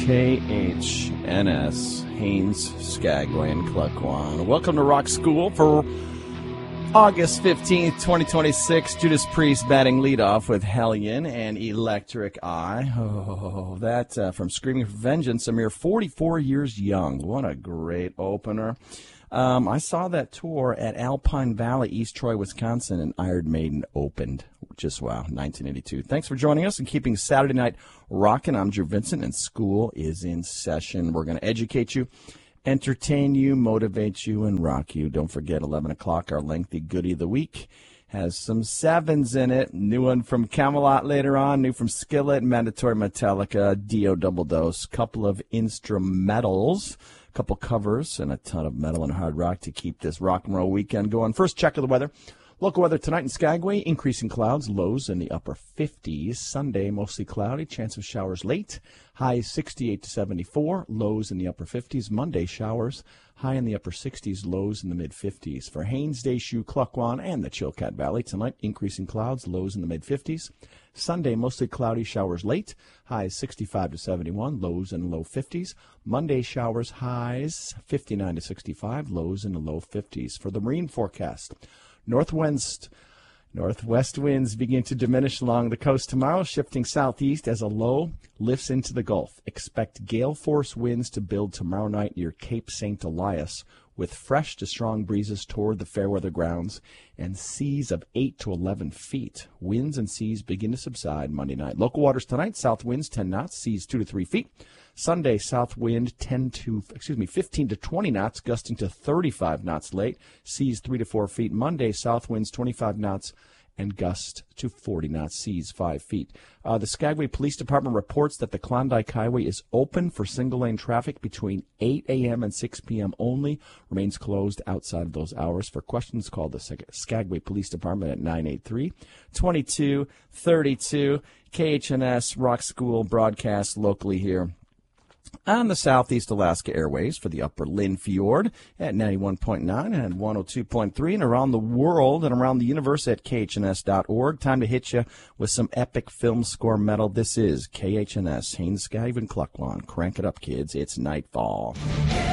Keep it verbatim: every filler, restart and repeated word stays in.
K H N S, Haines, Skagway, and Klukwan. Welcome to Rock School for August fifteenth, twenty twenty-six. Judas Priest batting leadoff with Hellion and Electric Eye. Oh, that uh, from Screaming for Vengeance, a mere forty-four years young. What a great opener. Um, I saw that tour at Alpine Valley, East Troy, Wisconsin, and Iron Maiden opened. Just wow, nineteen eighty-two. Thanks for joining us and keeping Saturday night rocking. I'm Drew Vincent, and school is in session. We're going to educate you, entertain you, motivate you, and rock you. Don't forget, eleven o'clock, our lengthy goodie of the week has some sevens in it. New one from Camelot later on, new from Skillet, mandatory Metallica, Dio Double Dose, couple of instrumentals, couple covers, and a ton of metal and hard rock to keep this rock and roll weekend going. First check of the weather. Local weather tonight in Skagway, increasing clouds, lows in the upper fifties. Sunday, mostly cloudy, chance of showers late. High sixty-eight to seventy-four, lows in the upper fifties. Monday, showers, high in the upper sixties, lows in the mid-fifties. For Haines, Deschutes, Klukwan, and the Chilkat Valley, tonight, increasing clouds, lows in the mid-fifties. Sunday, mostly cloudy, showers late. Highs sixty-five to seventy-one, lows in the low fifties. Monday, showers, highs fifty-nine to sixty-five, lows in the low fifties. For the marine forecast, Northwest, northwest winds begin to diminish along the coast tomorrow, shifting southeast as a low lifts into the Gulf. Expect gale force winds to build tomorrow night near Cape Saint Elias, with fresh to strong breezes toward the Fairweather grounds and seas of eight to eleven feet. Winds and seas begin to subside Monday night. Local waters tonight, south winds ten knots, seas two to three feet. Sunday, south wind ten to, excuse me, fifteen to twenty knots, gusting to thirty-five knots late, seas three to four feet. Monday, south winds twenty-five knots and gust to forty knots, seas five feet. Uh, the Skagway Police Department reports that the Klondike Highway is open for single-lane traffic between eight a.m. and six p.m. only. Remains closed outside of those hours. For questions, call the Skagway Police Department at nine eight three, two two three two. K H N S Rock School broadcast locally here on the Southeast Alaska Airways for the Upper Lynn Fjord at ninety-one point nine and one oh two point three, and around the world and around the universe at K H N S dot org. Time to hit you with some epic film score metal. This is K H N S, Haines, Skagway, and Klukwan. Crank it up, kids. It's nightfall.